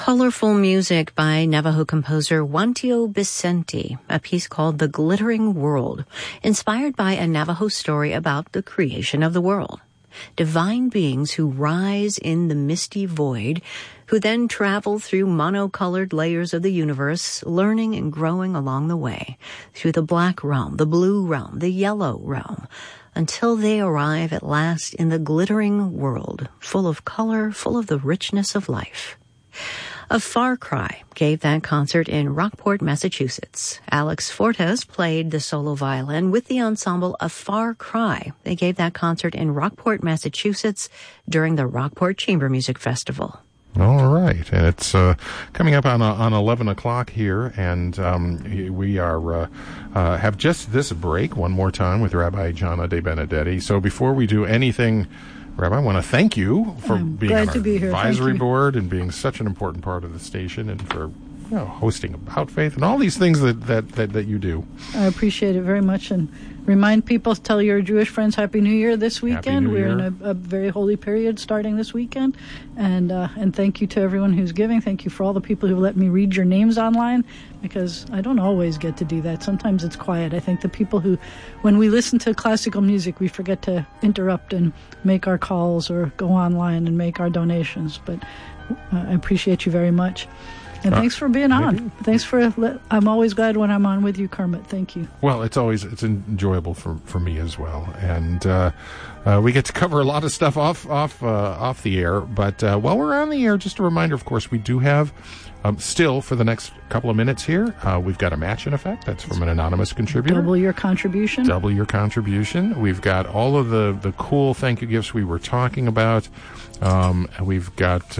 Colorful music by Navajo composer Wantio Vicente, a piece called The Glittering World, inspired by a Navajo story about the creation of the world. Divine beings who rise in the misty void, who then travel through monocolored layers of the universe, learning and growing along the way, through the black realm, the blue realm, the yellow realm, until they arrive at last in the glittering world, full of color, full of the richness of life. A Far Cry gave that concert in Rockport, Massachusetts. Alex Fortes played the solo violin with the ensemble A Far Cry. They gave that concert in Rockport, Massachusetts during the Rockport Chamber Music Festival. All right, and it's coming up on 11 o'clock here, and we are have just this break one more time with Rabbi Gianna De Benedetti. So before we do anything, Rabbi, I want to thank you for being on our advisory board and being such an important part of the station, and for hosting About Faith and all these things that you do. I appreciate it very much, and remind people, tell your Jewish friends Happy New Year this weekend. We're in a very holy period starting this weekend, and thank you to everyone who's giving. Thank you for all the people who let me read your names online, because I don't always get to do that. Sometimes it's quiet. I think the people who, when we listen to classical music, we forget to interrupt and make our calls or go online and make our donations. But I appreciate you very much. And thanks for being on. Thanks for. I'm always glad when I'm on with you, Kermit. Thank you. Well, it's enjoyable for me as well, and we get to cover a lot of stuff off the air. But while we're on the air, just a reminder, of course, we do have still for the next couple of minutes here. We've got a match in effect. That's from an anonymous contributor. Double your contribution. Double your contribution. We've got all of the cool thank you gifts we were talking about. We've got,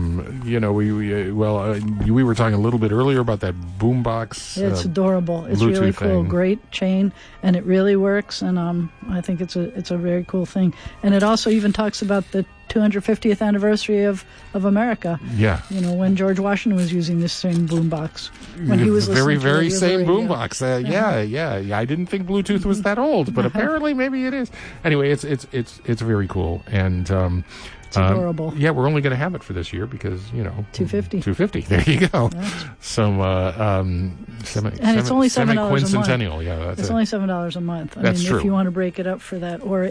we were talking a little bit earlier about that boombox. It's adorable. It's Bluetooth really cool. thing. Great chain, and it really works. And I think it's a very cool thing. And it also even talks about the 250th anniversary of America. Yeah. When George Washington was using this same boombox. When he was listening very to same radio. boombox. Yeah. I didn't think Bluetooth was that old, but apparently maybe it is. Anyway, it's very cool, and it's adorable. We're only going to have it for this year because, 250. 250. There you go. Yeah. Some and it's only $7 a month. Semi-quincentennial. Yeah, it's only $7 a month. That's true. If you want to break it up for that, or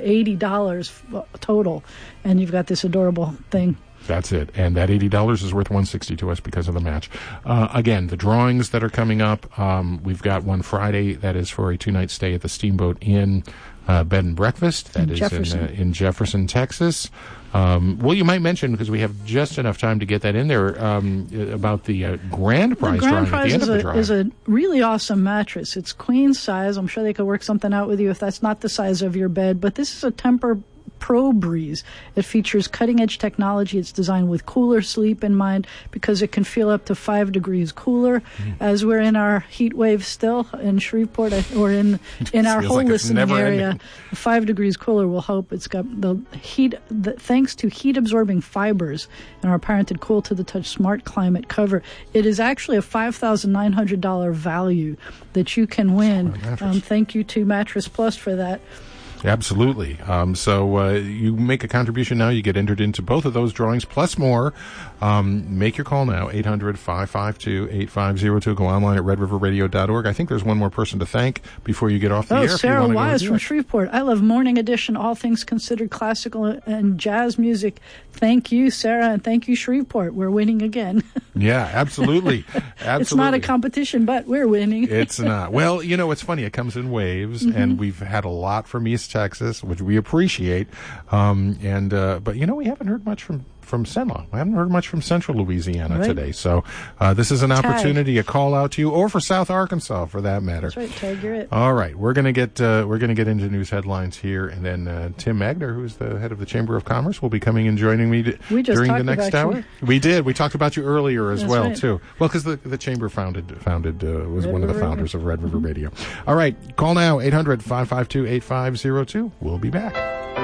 $80 total, and you've got this adorable thing. That's it. And that $80 is worth $160 to us because of the match. Again, the drawings that are coming up, we've got one Friday that is for a 2-night stay at the Steamboat Inn Bed and Breakfast. That is in Jefferson, Texas. Well, you might mention, because we have just enough time to get that in there, about the grand prize drawing at the end of the drawing. Is a really awesome mattress. It's queen size. I'm sure they could work something out with you if that's not the size of your bed. But this is a Tempur Pro Breeze. It features cutting-edge technology. It's designed with cooler sleep in mind, because it can feel up to 5 degrees cooler. As we're in our heat wave still in Shreveport, or in our whole listening area. 5 degrees cooler will help. It's got the heat, thanks to heat-absorbing fibers and our patented Cool to the Touch Smart Climate cover. It is actually a $5,900 value that you can win. Thank you to Mattress Plus for that. Absolutely. So you make a contribution now, you get entered into both of those drawings, plus more. Make your call now, 800-552-8502. Go online at redriverradio.org. I think there's one more person to thank before you get off the air. Sarah Wise from Shreveport. I love Morning Edition, all things considered, classical and jazz music. Thank you, Sarah, and thank you, Shreveport. We're winning again. Yeah, absolutely. It's not a competition, but we're winning. It's not. Well, it's funny. It comes in waves, and we've had a lot from East Texas, which we appreciate. But we haven't heard much from Cenla. I haven't heard much from Central Louisiana today. So this is an opportunity, a call out to you, or for South Arkansas for that matter. That's right, Tag, you're it. All right, we're gonna get into news headlines here, and then Tim Magner, who's the head of the Chamber of Commerce, will be coming and joining me during the next hour. We did. We talked about you earlier as well too. Well, because the Chamber was one of the founders of Red River Radio. All right, call now, 800-552-8502. We'll be back.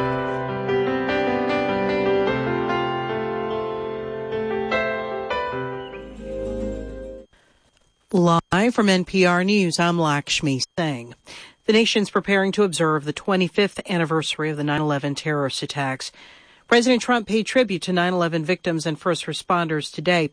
Live from NPR News, I'm Lakshmi Singh. The nation's preparing to observe the 25th anniversary of the 9/11 terrorist attacks. President Trump paid tribute to 9/11 victims and first responders today.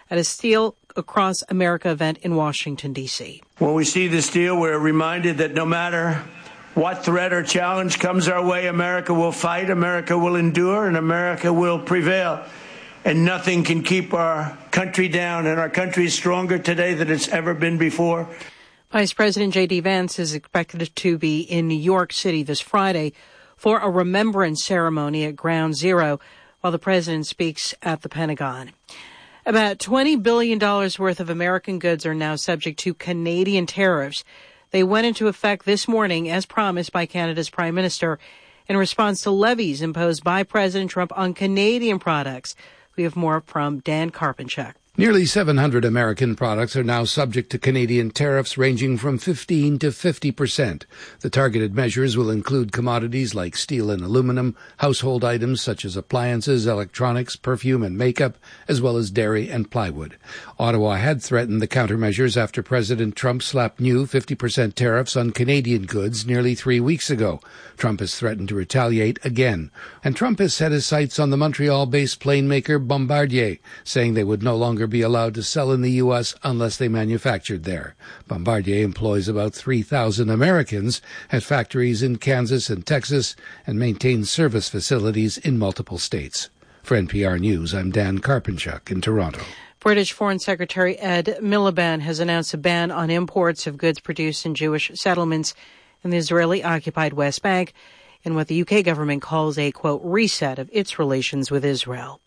at a Steel Across America event in Washington, D.C. When we see this deal, we're reminded that no matter what threat or challenge comes our way, America will fight, America will endure, and America will prevail. And nothing can keep our country down, and our country is stronger today than it's ever been before. Vice President J.D. Vance is expected to be in New York City this Friday for a remembrance ceremony at Ground Zero while the president speaks at the Pentagon. About $20 billion worth of American goods are now subject to Canadian tariffs. They went into effect this morning, as promised by Canada's Prime Minister, in response to levies imposed by President Trump on Canadian products. We have more from Dan Karpenchuk. Nearly 700 American products are now subject to Canadian tariffs ranging from 15 to 50%. The targeted measures will include commodities like steel and aluminum, household items such as appliances, electronics, perfume and makeup, as well as dairy and plywood. Ottawa had threatened the countermeasures after President Trump slapped new 50% tariffs on Canadian goods nearly 3 weeks ago. Trump has threatened to retaliate again. And Trump has set his sights on the Montreal-based plane maker Bombardier, saying they would no longer be allowed to sell in the U.S. unless they manufactured there. Bombardier employs about 3,000 Americans at factories in Kansas and Texas and maintains service facilities in multiple states. For NPR News, I'm Dan Karpenchuk in Toronto. British Foreign Secretary Ed Miliband has announced a ban on imports of goods produced in Jewish settlements in the Israeli-occupied West Bank in what the UK government calls a, quote, reset of its relations with Israel.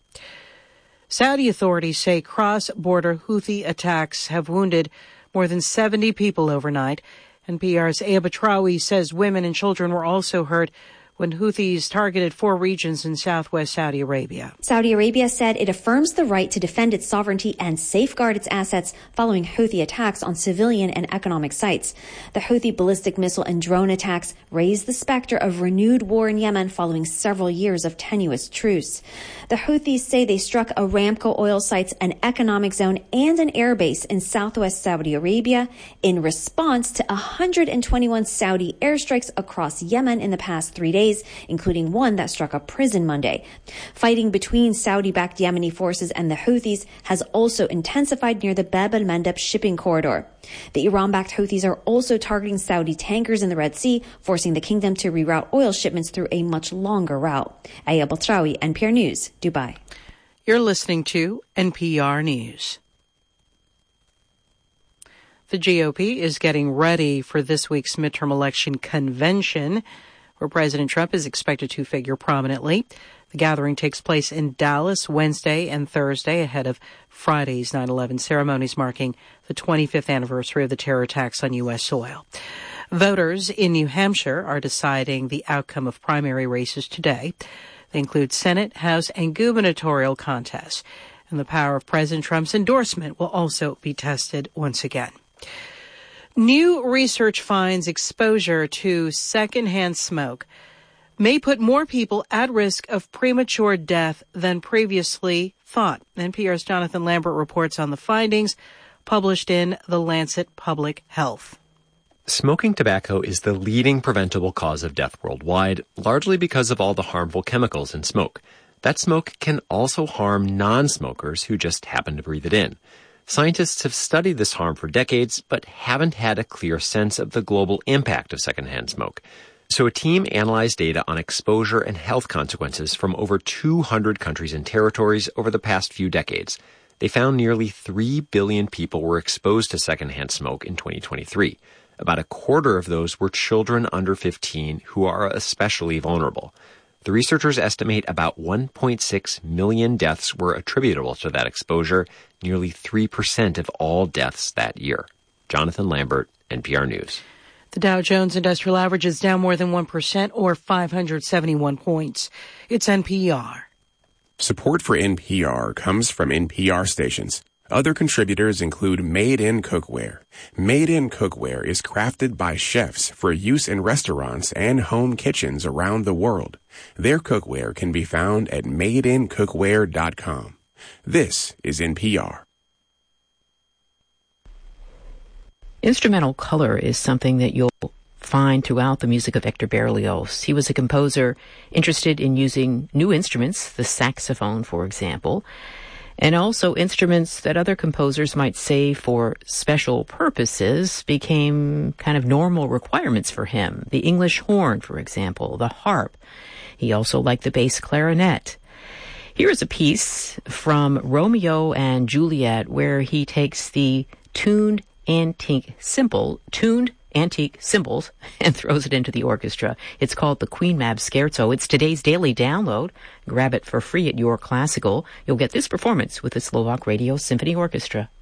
Saudi authorities say cross-border Houthi attacks have wounded more than 70 people overnight. NPR's Aya Batrawi says women and children were also hurt when Houthis targeted 4 regions in southwest Saudi Arabia. Saudi Arabia said it affirms the right to defend its sovereignty and safeguard its assets following Houthi attacks on civilian and economic sites. The Houthi ballistic missile and drone attacks raised the specter of renewed war in Yemen following several years of tenuous truce. The Houthis say they struck Aramco oil sites, an economic zone, and an airbase in southwest Saudi Arabia in response to 121 Saudi airstrikes across Yemen in the past 3 days, including one that struck a prison Monday. Fighting between Saudi-backed Yemeni forces and the Houthis has also intensified near the Bab el-Mandeb shipping corridor. The Iran-backed Houthis are also targeting Saudi tankers in the Red Sea, forcing the kingdom to reroute oil shipments through a much longer route. Aya Batrawi, NPR News, Dubai. You're listening to NPR News. The GOP is getting ready for this week's midterm election convention, where President Trump is expected to figure prominently. The gathering takes place in Dallas Wednesday and Thursday ahead of Friday's 9/11 ceremonies marking the 25th anniversary of the terror attacks on U.S. soil. Voters in New Hampshire are deciding the outcome of primary races today. They include Senate, House, and gubernatorial contests. And the power of President Trump's endorsement will also be tested once again. New research finds exposure to secondhand smoke may put more people at risk of premature death than previously thought. NPR's Jonathan Lambert reports on the findings published in The Lancet Public Health. Smoking tobacco is the leading preventable cause of death worldwide, largely because of all the harmful chemicals in smoke. That smoke can also harm non-smokers who just happen to breathe it in. Scientists have studied this harm for decades, but haven't had a clear sense of the global impact of secondhand smoke. So a team analyzed data on exposure and health consequences from over 200 countries and territories over the past few decades. They found nearly 3 billion people were exposed to secondhand smoke in 2023. About a quarter of those were children under 15 who are especially vulnerable. The researchers estimate about 1.6 million deaths were attributable to that exposure, nearly 3% of all deaths that year. Jonathan Lambert, NPR News. The Dow Jones Industrial Average is down more than 1% or 571 points. It's NPR. Support for NPR comes from NPR stations. Other contributors include Made in Cookware. Made in Cookware is crafted by chefs for use in restaurants and home kitchens around the world. Their cookware can be found at madeincookware.com. This is NPR. Instrumental color is something that you'll find throughout the music of Hector Berlioz. He was a composer interested in using new instruments, the saxophone, for example. And also instruments that other composers might say for special purposes became kind of normal requirements for him. The English horn, for example, the harp. He also liked the bass clarinet. Here is a piece from Romeo and Juliet where he takes the tuned antique cymbals and throws it into the orchestra. It's called the Queen Mab Scherzo. It's today's daily download. Grab it for free at Your Classical. You'll get this performance with the Slovak Radio Symphony Orchestra.